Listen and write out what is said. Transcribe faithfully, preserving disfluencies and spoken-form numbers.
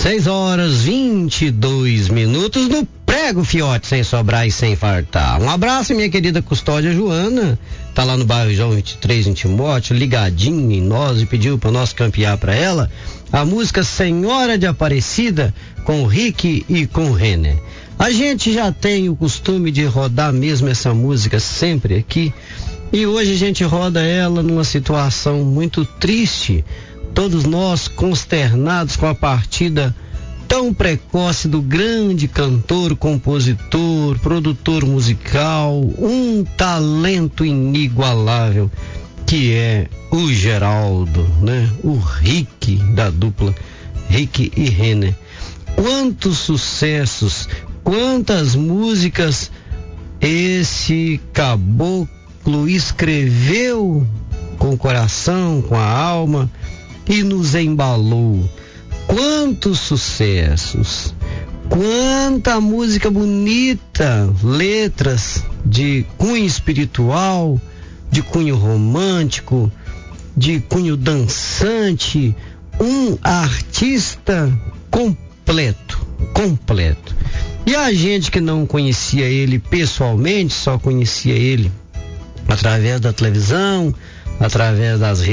seis horas vinte e dois minutos no Prego Fiote, sem sobrar e sem fartar. Um abraço, minha querida custódia Joana, tá lá no bairro João vinte e três, em Timóteo, ligadinho em nós, e pediu para nós campear para ela a música Senhora de Aparecida, com o Rick e com o Renner. A gente já tem o costume de rodar mesmo essa música sempre aqui, e hoje a gente roda ela numa situação muito triste, todos nós consternados com a partida tão precoce do grande cantor, compositor, produtor musical, um talento inigualável, que é o Geraldo, né? O Rick da dupla Rick e Renner. Quantos sucessos, quantas músicas esse caboclo escreveu com o coração, com a alma, e nos embalou. Quantos sucessos, quanta música bonita, letras de cunho espiritual, de cunho romântico, de cunho dançante, um artista completo, completo. E a gente que não conhecia ele pessoalmente, só conhecia ele através da televisão, através das redes